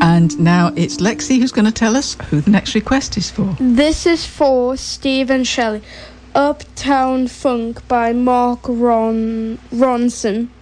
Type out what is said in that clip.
And now it's Lexi who's going to tell us who the next request is for. This is for Steve and Shelley. Uptown Funk by Mark Ronson.